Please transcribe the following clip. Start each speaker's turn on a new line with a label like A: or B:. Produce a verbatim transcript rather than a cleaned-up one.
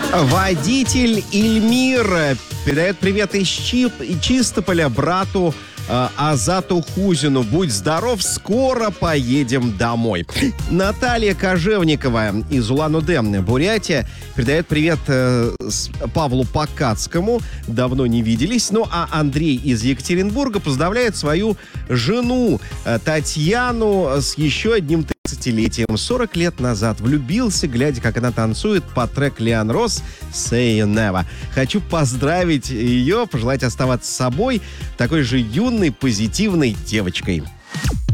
A: Водитель Ильмир передает привет из Чип, Чистополя брату э, Азату Хузину. Будь здоров, скоро поедем домой. Наталья Кожевникова из Улан-Удэ, Бурятия, передает привет э, Павлу Покатскому. Давно не виделись. Ну, а Андрей из Екатеринбурга поздравляет свою жену э, Татьяну с еще одним тридцатилетием. сорок лет назад влюбился, глядя, как она танцует под трек Лиан Росс «Say Never». Хочу поздравить ее, пожелать оставаться собой такой же юной, позитивной девочкой.